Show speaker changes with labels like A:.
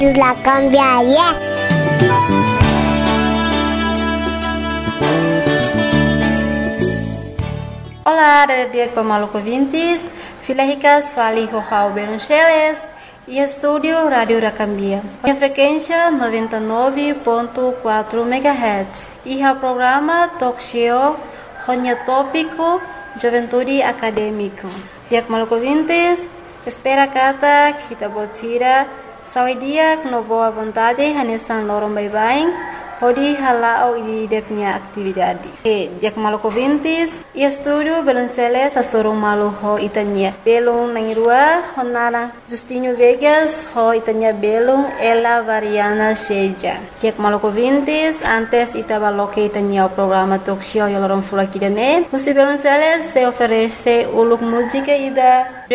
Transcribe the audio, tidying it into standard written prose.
A: La cambiaria.
B: Olá, dia Maluco Vintes, Filahicas Fali Rohau Beruncheles e Estúdio Rádio Racambia. A frequência 99.4 MHz e o programa Talk Show Ronya Tópico Juventude Acadêmico. Dia Maluco Vintes, espera kata kita botira saudia no boa vontade hanesan lorong bye-bye. Hodi halao di punya atividade. Dia Maluco Vintes, e estúdio Belonceles a sorong malu ho itanya. Belong nangrua honara Justinho Vegas ho itanya belong Ella Variana Seja. Dia Maluco Vintes, antes itabaloke itanya o programa talk show yolorong fula kidane. Musi Belonceles se oferece uluk música ida